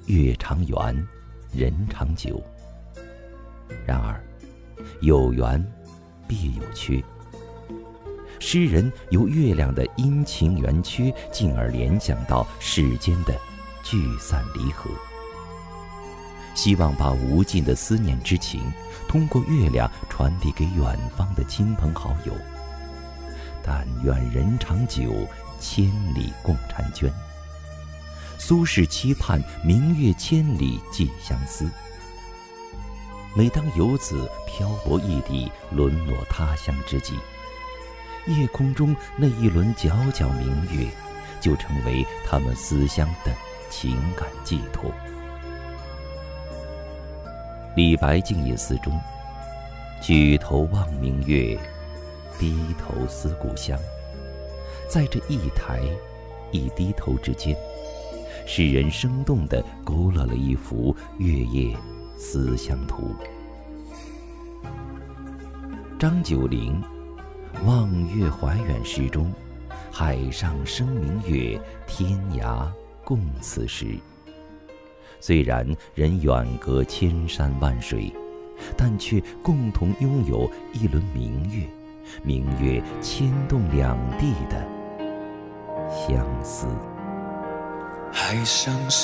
月长圆，人长久。然而，有圆必有缺。诗人由月亮的阴晴圆缺，进而联想到世间的聚散离合，希望把无尽的思念之情通过月亮传递给远方的亲朋好友。但愿人长久，千里共婵娟。苏轼期盼明月千里寄相思。每当游子漂泊异地，沦落他乡之际，夜空中那一轮皎皎明月，就成为他们思乡的情感寄托。李白静夜思中，举头望明月，低头思故乡。在这一抬一低头之间，诗人生动地勾勒了一幅月夜思乡图。张九龄《望月怀远》诗中，海上生明月，天涯共此时。虽然人远隔千山万水，但却共同拥有一轮明月，明月牵动两地的相思。 海上